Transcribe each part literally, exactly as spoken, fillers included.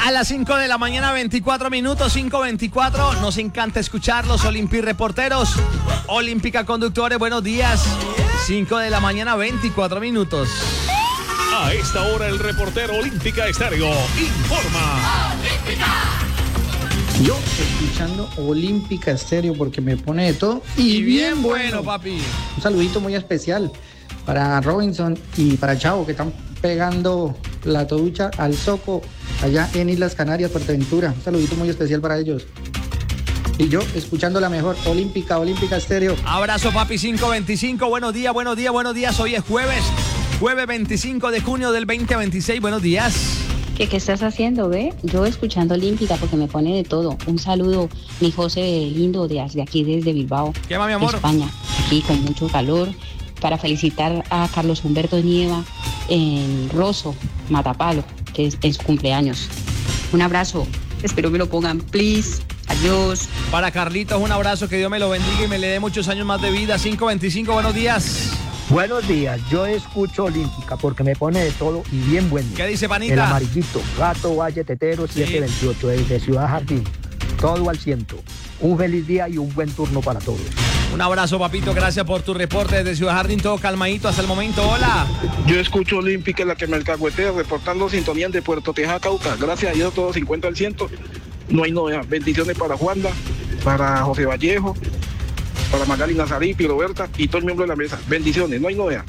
A las cinco de la mañana, veinticuatro minutos, cinco veinticuatro. Nos encanta escucharlos, Olympi reporteros, Olímpica conductores, buenos días. cinco de la mañana, veinticuatro minutos. A esta hora el reportero Olímpica Estéreo informa. ¡Olímpica! Yo escuchando Olímpica Estéreo porque me pone de todo y, y bien, bien bueno, bueno, papi. Un saludito muy especial para Robinson y para Chavo, que están pegando la toducha al Soco allá en Islas Canarias, Fuerteventura. Un saludito muy especial para ellos. Y yo escuchando la mejor Olímpica, Olímpica Estéreo. Abrazo, papi. Cinco veinticinco. Buenos días, buenos días, buenos días. Hoy es jueves, jueves veinticinco de junio del veinte veintiséis. Buenos días. ¿Qué, ¿Qué estás haciendo, ve? Yo escuchando Olímpica porque me pone de todo. Un saludo, mi José lindo, desde aquí, desde Bilbao, ¿Qué va, mi amor? España. Aquí con mucho calor. Para felicitar a Carlos Humberto Nieva en Rosso, Matapalo, que es en su cumpleaños. Un abrazo. Espero me lo pongan, please. Adiós. Para Carlitos, un abrazo. Que Dios me lo bendiga y me le dé muchos años más de vida. cinco veinticinco. Buenos días. Buenos días, yo escucho Olímpica porque me pone de todo y bien bueno. ¿Qué dice, panita? El amarillito, Gato Valle Tetero siete veintiocho desde Ciudad Jardín. Todo al ciento. Un feliz día y un buen turno para todos. Un abrazo, papito, gracias por tu reporte desde Ciudad Jardín, todo calmadito hasta el momento. Hola. Yo escucho Olímpica, la que me alcahuetea, reportando sintonía de Puerto Teja, Cauca. Gracias a Dios, todo cincuenta al ciento. No hay novedad. Bendiciones para Juanda, para José Vallejo, para Magali Nazarí, Pio Roberta y todo el miembro de la mesa. Bendiciones, no hay novedad.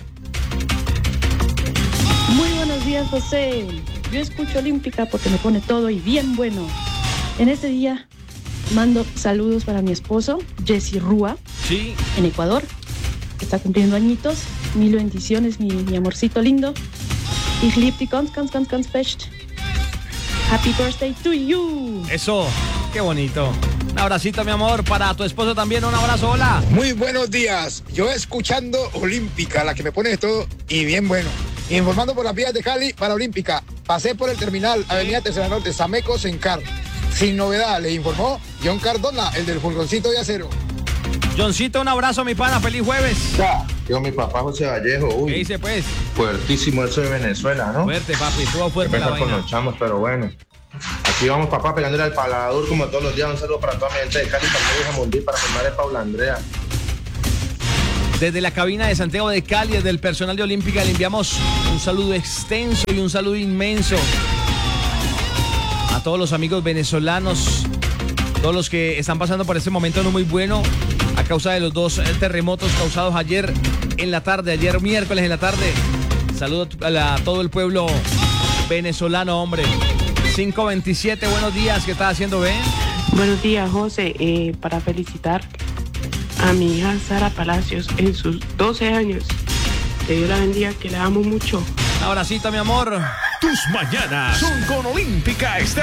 Muy buenos días, José. Yo escucho Olímpica porque me pone todo y bien bueno. En este día mando saludos para mi esposo, Jesse Rúa, sí, en Ecuador, que está cumpliendo añitos. Mil bendiciones, mi, mi amorcito lindo. Ich lieb dich ganz, ganz, ganz, ganz fest. Happy birthday to you. Eso, qué bonito. Un abracito, mi amor, para tu esposo también. Un abrazo, hola. Muy buenos días. Yo escuchando Olímpica, la que me pone de todo y bien bueno. Informando por las vías de Cali para Olímpica. Pasé por el terminal, Avenida Tercera Norte, Sameco, Sencar. Sin novedad, le informó John Cardona, el del furgoncito de acero. Johncito, un abrazo, mi pana. Feliz jueves. Ya, yo, mi papá José Vallejo. Uy, ¿qué dice, pues? Fuertísimo eso de Venezuela, ¿no? Fuerte, papi. Estuvo fuerte la vaina. Con los chamos, pero bueno. Aquí vamos, papá, pegándole al palador como todos los días. Un saludo para toda mi gente de Cali, para mi hija Mundi, para mi madre Paula Andrea. Desde la cabina de Santiago de Cali, desde el personal de Olímpica, le enviamos un saludo extenso y un saludo inmenso a todos los amigos venezolanos, todos los que están pasando por este momento no muy bueno a causa de los dos terremotos causados ayer en la tarde, ayer miércoles en la tarde. Saludo a, la, a todo el pueblo venezolano, hombre. cinco veintisiete, buenos días, ¿qué estás haciendo, Ben? Buenos días, José, eh, para felicitar a mi hija Sara Palacios en sus doce años. Que Dios la bendiga, que la amo mucho. Un abracito, mi amor. Tus mañanas son con Olímpica Estéreo.